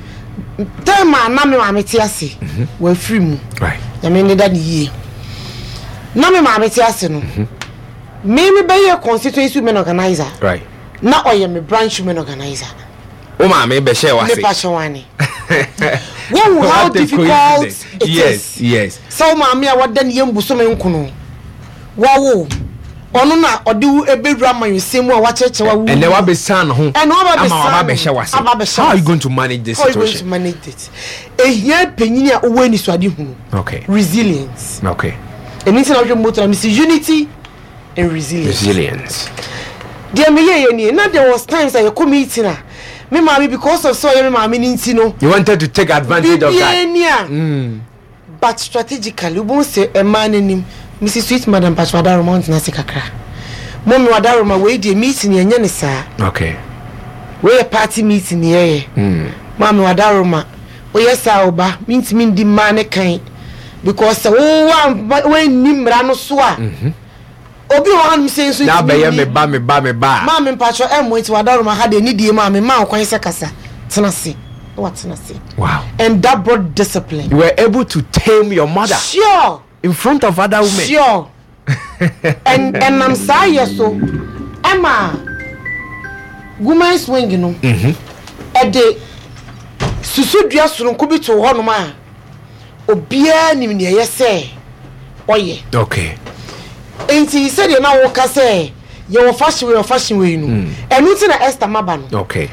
tema na me mama ti ase we free mu right ya me ne da ni yie na me mama ti ase no me me be your constituency women organizer right na oye me branch women organizer o ma me be share wase me pa shawani wo how difficult it yes is. yes so ma me a wadan yembu so me nkuno wawo onu na odi ebedura man yesemu a wacheche wawo and then be san ho and wa be san be share wase how are you going to manage this how situation how are you going to manage it ehia penyini a owo ni so ade hunu okay resilience okay anything of your motor miss unity and resilience resilience dear me ye ye na there was times that you come meeting na me mama because of so me mama ni ntino you wanted to take advantage of that mm. but strategically we won't say a man in Missus Sweet Madam Pachwadaro Mount na sekakra mommy wadaro ma we dey meeting ye ne sa okay we a party meeting ye mm mommy wadaro ma we yesa oba mintimi ndi man kan because wo wa we nimra no so a obi wa han say so na be ye me ba me ba me ba ma me mpacho emo iti wadaro ma ha de ni die ma me ma kwan se kasa tenase what tenase wow and that brought discipline you were able to tame your mother sure in front of other women sure and and I'm sorry so Emma woman swing you know mhm e de susudua surunku bi to ho no ma obia nim ne ye se oye okay enti said you now work say your fashion way your fashion way no enu ti na Esther maba no okay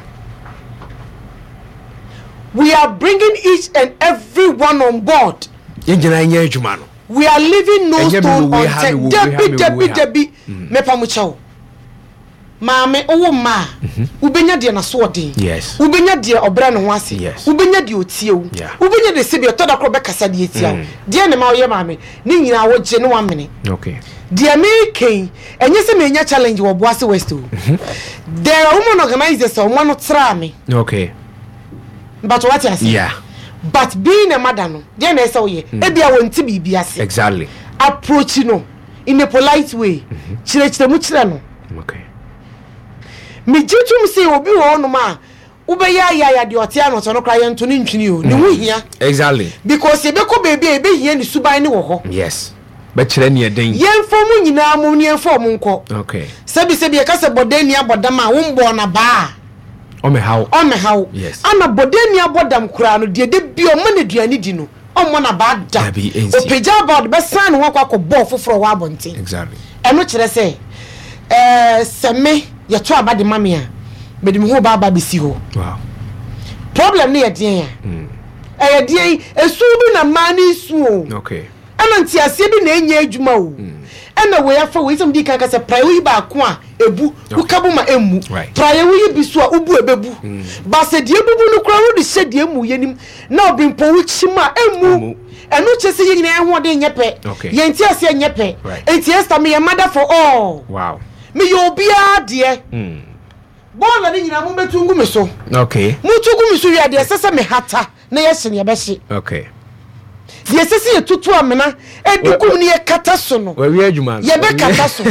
we are bringing each and every one on board yenjina nya adwuma no we are living no stone unturned debi debi debi me pa mu chawo maame owo ma ubenya de na so odin yes ubenya de obra ne ho ase yes ubenya de otiewu ubenya de sebi otoda kro be kasa de etia de ne ma oye maame ni nyina wo je ne one minute okay the American enye se menya challenge wo Boase West o there are women organizers o mo no tra me okay but what you say yeah but being a mother no de na say oye e bia wonti bibi ase exactly approach no in a polite way chire chire mu chire no okay me jitum say obi wo no ma ubeya ya ya de otia no to no kra ye nto ni ntwini o ni hu hia exactly because e be ko baby e be hia ni suban ni wo ho yes be chire ne eden yen fomu nyina mu ni enfomu nko okay sebi sebi e kase bodani abodam a wo mbo na ba o me how o me how yes ana bodani abodam kura no de de bi o ma na duani di no o mo na ba da o peja about be san ho kwa ko bo foforo wa abonten exactly eno kire say eh seme ye to abade mame a be dim ho ba ba be si ho wow problem ne ye den ya mm eh ye den esu bi na mani su o okay ana ntiase bi na enya adwuma o ana we afa we some di kan ka se prayo ba ko a ebu ukabu ma emu prayo we bi so a ubu ebebu ba se die bubu no kra wo de hye die emu yenim na obi mpo wo chima emu enu chese ye nyina ho de nyepe ye ntiase nyepe enti Esther me your mother for all wow me yo bia de mm bon na ni nyina mo betungu me so okay mutungu me so wi de sese me hata na ye hye ne be hye okay ye sese ye tutu amena edukum ne ye kata so no we wi adwuma ye be kata so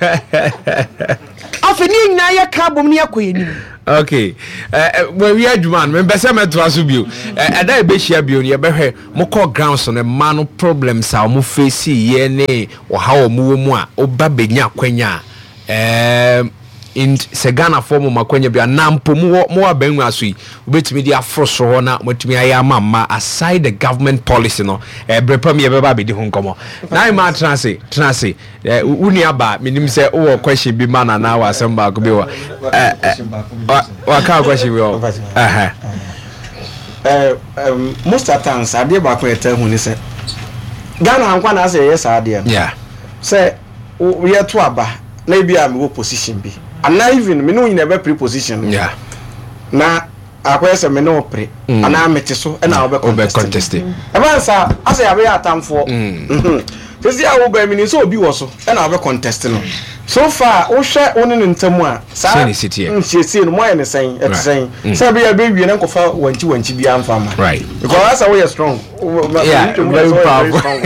afeni nyina ye ka bom ne akoye nim okay eh we wi adwuma me be se meto aso bio eh da e be hia bio ne ye be hwe mo call grounds no ma no problems a mo face ye ne wo ha wo mu wo mu a oba benya kwanya eh in Segana form makwenya bia nampo mu mu abanwu aso yi obetimi di afroso ho na motimi aya mama aside the government policy no eh brepam ye beba be di ho nkomo na I ma transe transe eh uni aba minim se wo question bi mana na wa asem ko bi wa eh wa ka question bi o eh eh um most of times ade ba ko eta hu ni se Ghana ankwa na say yes ade yeah say we to aba na bi am wo position bi and not even me no in a preposition yeah na akwese me no pre ana mete so na obe contest e ba sa asa ya be atamfo mhm sisi a wo ba mi ni so obi wo so na obe contest no so far wo hwe woni ne ntamu a sa nchiesie no moye ne sen et sen sa be ya be wie na nkofa wanchi wanchi bi amfa ma right because asa we strong yeah very powerful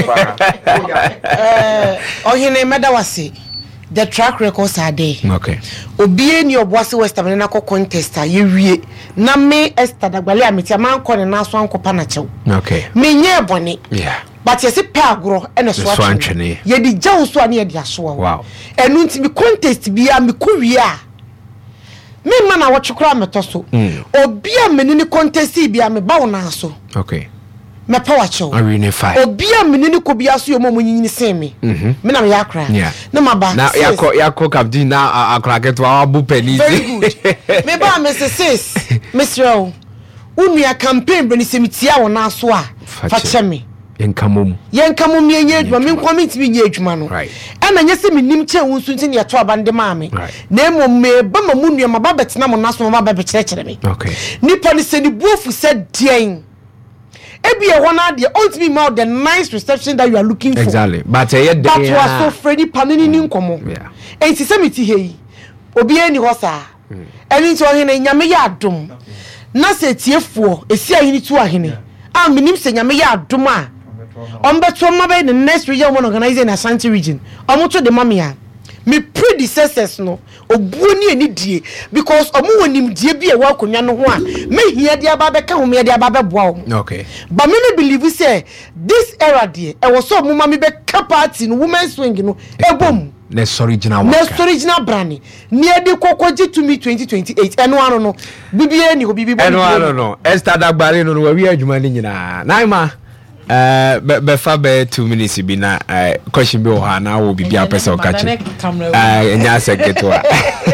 eh ohine medawase the track records are there. Okay. Obie ni oboase West Ham na ko contester ye wie na me Esther Dagbale ameti man ko ne na so anko pa na chew. Okay. Me nye bone. Yeah. But yesi pe agro e na so atwe. Ye di jaw so ane ye di aso. Wow. Enu nti bi contest bia me ko wie a. Me ma na wo twekura meto so. Obi a me ni contest bia me ba wo na so. Okay. Me power show. I unify. Obi a me ni ko bia so yo mo nyini sen me. Mhm. Me na me yakra. Yeah. Na maba. Na yakọ yakọ captain na akra keto abu penisi. Very good. Me ba me sis. Mister O. Unua campaign beni semitia wo na so a. Fa me. Yenkamum. Yenkamum ye nye adwuma me comment bi nye adwuma no. Right. E na nye se menim che wo nsu nti ne to abande ma me. Na emo me ba ma munua ma ba betena mo na so ma ba be kire kire me. Okay. Nipa ni se ni buofu se dien. Ebi e wona de ultimately more the nice reception that you are looking for. Exactly. But e But was so Freddy panini ni nkomo. Yeah. Enti se meti hei. Obi eni ho sa. Eni nti ohene nyame ya adom. Na se tiefuo esi ahini tu ahene. Ah minim se nyame ya adom a. Ombeto ma be the next region one organizing in Ashanti region. Omoto de mamia. Me predecessors no obuo ni eni die because omo wonim die bi e wa konwa no ho a me hia de aba be ka ho me de aba be boa o. Okay. But me me believe say this era die e was so mo ma me be ka party no women swing no ebom ne original ne original brand ni e de kokoji to me twenty twenty-eight eno ano no bibie ni ho bibi bo eno ano no Esther Dagbare no wa wi adwuma ni nyina naima Uh, be fa be two minutes bi na uh, question bi o ha na wo bibia pesa o ka chi eh nya seketo a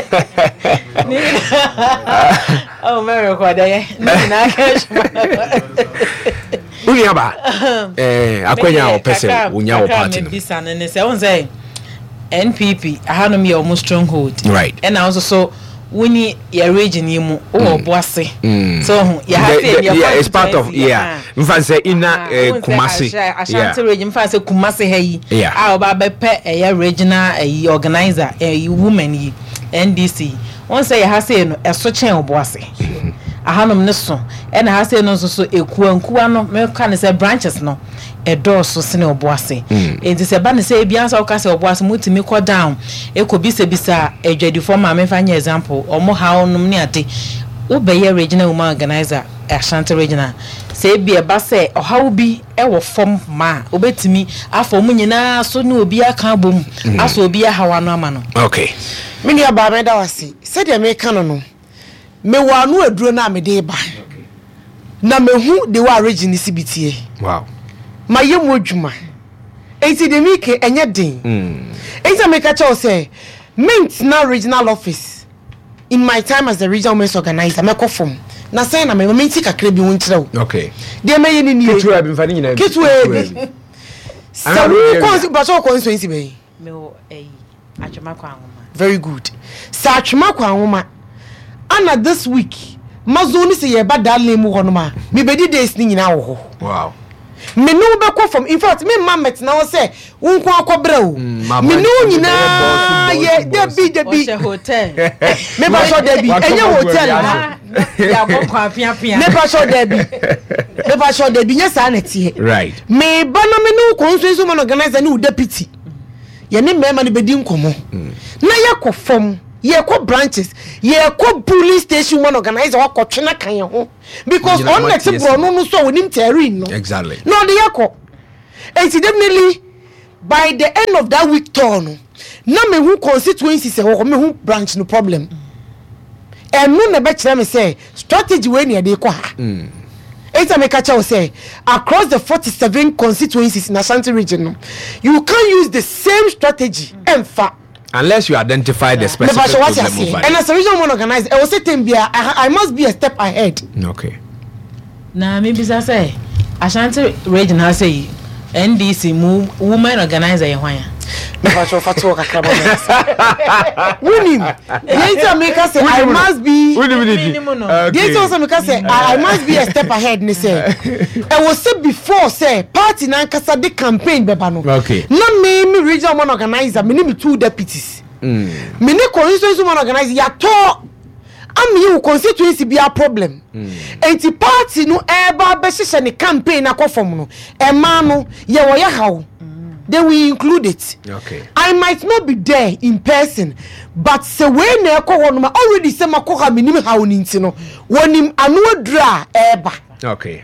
oh me record eh na cash uni aba eh akwenya o pesa unya o party no bisa na ne se won say N P P ahanom ye o stronghold right and also so woni ya region yimu o boase so ya have yeah it's part of yeah mfa say ina Kumasi Ashanti region mfa say Kumasi hayi a oba be pe ya regional organizer woman yi N D C on say ya say no eso chen o boase ahanom ne so e na ha say no so so ekuankuwa no me ka ne say branches no edo so sene oboase enti se ba ne se bia sa okase oboase mutimi ko down ekobisa bisa edwadi form ma me fa nya example omo ha onum ne ade wo be ye regional woman organizer Ashanti regional se bia ba se ohawo bi e wo form ma obetimi afọ mu nyina so ne obi aka bom aso obi ahawa no ama no okay me ne aba me da wase se de me ka no no me wa anu aduro na me de ba na me hu de wa region ni sibitie wow ma yemu adwuma enti de mi ke enye den mm enti me ka cha o say mint na regional office in my time as the regional women's organizer me ko form na say na me minti kakra bi won kire o okay de me ye ni ni kitu abi mfa ni nyina kitu e sa ko ba so ko nso be me o eh atwema kwa anwoma very good sa atwema kwa anwoma ana this week mazo ni se ye ba dale mu ho no ma me bedi days ni nyina wo ho wow me no be ko from in fact me mamet na say wonko akobra o me no nyina ye debi debi hotel me ba so debi enye hotel ya bo kwa pia pia me ba so debi me ba so debi nya sa na tie right me ba no me no konso man organizer ni deputy ye ne me ma ne bedi nkomo na ye ko from ye ko branches ye ko police station one organizer wa ko twena kan ye ho because on net bro no no so wonim terrain no exactly no de ye ko and definitely by the end of that week turn na me hu constituency se ho me hu branch no problem and no na be kire me say strategy we ne de ko ha mm it's a make a say across the forty-seven constituencies in Ashanti region no, you can use the same strategy and fa unless you identify the specific problem. And as a regional one organized, I was saying I, I must be a step ahead. Okay. Now maybe I say Ashanti region has say N D C move women organizer why. Never show for talk a winning. Yes, make us say I must be. Yes, also make us say I must be a step ahead. Ne say. I was said before say party na kasa the campaign beba no. Okay. Na me me regional one organizer. Me need two deputies. Hmm. Me need constituency one organizer. Ya to. Am you constituency be a problem. And the party no eba be shisha ni campaign na ko form no. E ma no ye wo ya hawo. Then we include it. Okay. I might not be there in person, but se we na ko won ma already say makoha minim ha oni ntino. Wonim anu dra eba. Okay.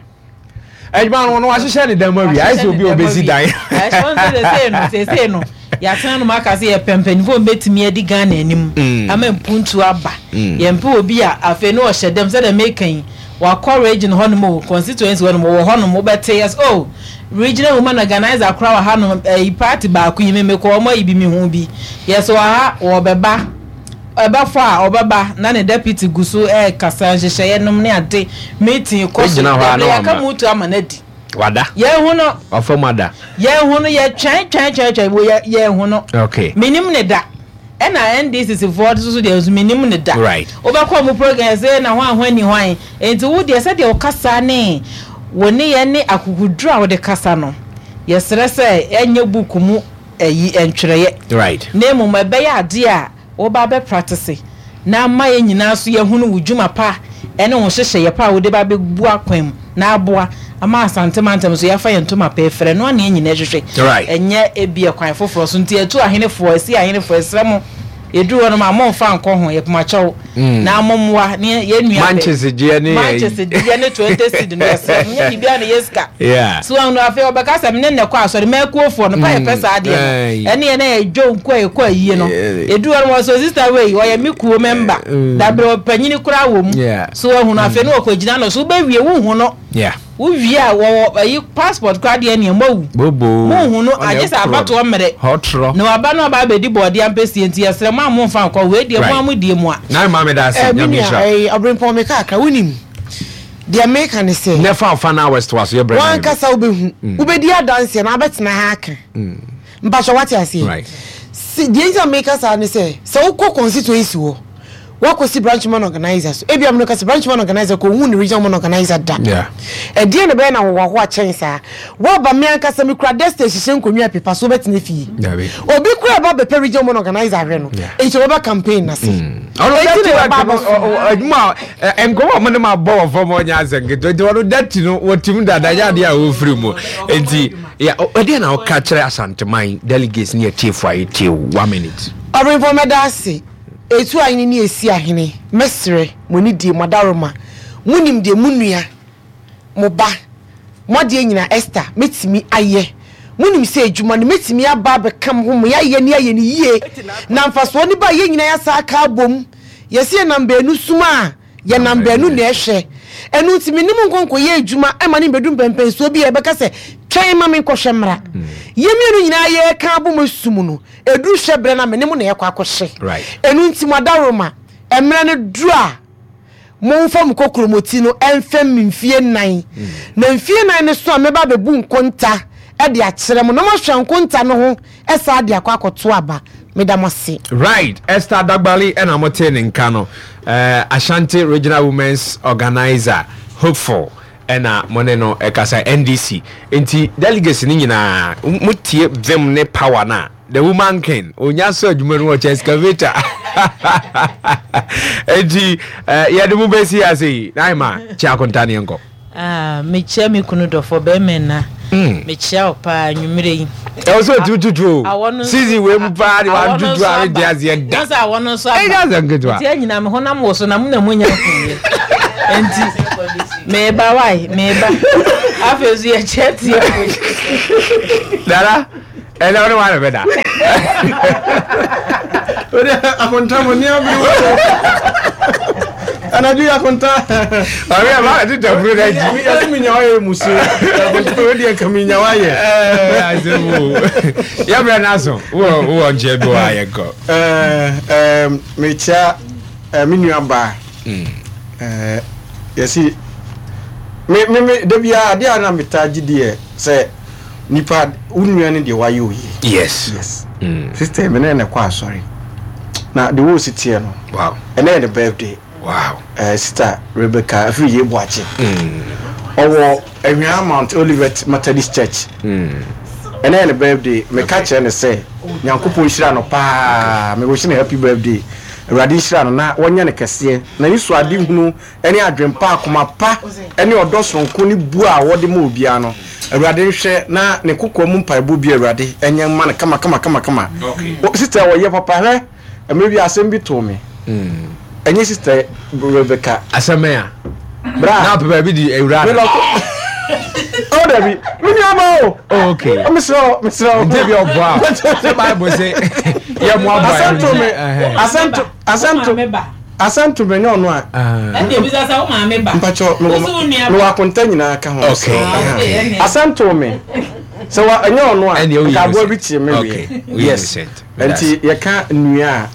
Ejman won wa hye ne dan mawi. I say obi obezi dan. I want to say no, say say no. Ya tan no maka say e pempanifo betimi edi Ghana anim. Ama mpuntu aba. Ye mpe obi a afe no o hyedem say the making wa core region hono constituency hono wo hono mo bete yes oh regional woman organizer akra wa hano e party ba ku yime me ko mo ibi mi hu bi yes wa ha wo beba eba fa obeba na ne deputy guso e kasa hyehyɛ ye nom ne ade meeting ko so ya ka mutu amanadi wada ye hu no ofamada ye hu no ye twan twan twan twan wo ye hu no okay minim ne da and N D C for so there was minimum ne da right obakọ mu program say na hwan hwan ni hwan enti wo de say de o kasa ne woni ye ne akukudura wo de kasa no yesere say enye book mu eyi entwereye right na mu ma be ya ade a wo ba be practice na ma ye nyina so ye hunu wudwuma pa ene wo hyehye ye pa wo de ba be bu akwam na aboa ama asante mantem so ya fa ye ntoma pa efre no na nyina hwehwe right enye ebi ekwan foforo so nti etu ahene fo asi ahene fo esrem edu wono ma mo fa nko ho ye puma chew na momwa ne ye nua Manchester je ne Manchester je ne twenty seed no esrem nye bibia na yeska yeah so anu afi obeka sam ne ne kwa asori ma ku ofo no pa ye pesa ade ene ye na edwo nko ye kwa yie no edu wono mo so sister way o ye miku member da bro panyini kura wo mu so hu no afi no ko gina no so be wie wo hu no yeah wo via wo yi passport card ye ne mawu bobo mo hu no agesa abato omere hotro no aba no aba be di body ampesi enti yesre ma mo fa nko we die mo amu die mo a na ma me da se nyamisha eh obrimpo me kaka wonim the American say never fan hours to us your brother one kasa obehu obedi adanse na abetena ha aka mpasho what you say right see the American say say so ko constituency wo wako si branch man organizers ebi am no ka si branch man organizer ko hu ni regional man organizer da yeah e die ne be na wo ho a chensa wo ba me anka se me kura desta hihye nkonwa pepa so betene fi obi kura ba be regional man organizer hwe no e che wo ba campaign na se ono that ma enko mo ne ma bo fo mo nya zenge to ono that no wotim da da ya dia wo free mu enti ya e die na o ka kire Asanteman delegates ne tiefo ayi tie one minute obin for me da se etu ayini ni esi ahene mesre moni die madaroma munim de munua mo ba mode nyina Esther metimi aye munim se adwuma ne metimi aba be kam ho mo yaye ne aye ne yie na mfaso ni ba ye nyina ya sa aka bom yesi na mbenu suma ye na mbenu na ehwe enu ntimi nim nkonko ye adwuma e ma ne bedum pempen so bi e be ka se twɛn ma me nkɔhwɛ mra yemienu nyina ye ka bom sum no edu hwebre na me ne mo na ye kwa akɔhye enu nti madaroma emra ne dura mo fam kokromoti no emfem mfie nan na mfie nan ne so a me ba bebu nkonta e de akyerɛ mo na mo hwɛ nkonta no ho e sa de akwa akoto aba medamase right Esther Dagbali and amote ne nka no uh, Ashanti Regional Women's Organizer hopeful ɛna mone no ɛkasa N D C enti delegates ni nyina mutie them ne power na the woman king onya so adwuma no watch excavator enti yɛde mu besi ase na ma chia kontane enko ah me chia me kunu dofo be men na me chia opa nwumire yi e so tututu season we mu pa de wan tutu are de azie da so awon so e ga zangetwa ti anyina me honam wo so na mu na mu nya kunye enti me ba wai me ba afezu ye cheti dara e na wona wa beda ode akonta mo ni abi anadu ya konta ari ba ti tafuru da ji ya mi nyawa ye musu akonta ode ya kami nyawa ye eh azebu ya bra naso wo wo nje do aye go eh eh me cha mi nua ba eh yesi me me me de bia ade ana metaji de se nipa unua ne de wayo yi yes yes sister me na kwa sorry na the wo sitie no wow and then the birthday wow uh, sister Rebecca afi ye boache mm owo ehwia Mount Olivet Methodist Church mm and then the birthday me catch and say nyankopon hira no pa me wo hire happy birthday Awurade hira no na wonya ne kese na yisu ade hunu ene adwempa akoma pa ene odosonko ni bu a wode ma obia no Awurade hwe na ne kokko mu mpaibo bi Awurade enye ma ne kama kama kama kama okay sister wo ye papa he maybe assembly to me mm enye sister Rebecca asemea bra na papa bi di Awurade oh David me nyama o okay I'm so me so dey be obo the Bible say ye mo aba asanto me asanto asanto asanto me no no a e dey bisa sa o ma me ba mpacho no wa konta nyina ka ho okay asanto me so wa enye ono a ka bo bi tie me we yes enti ye ka nua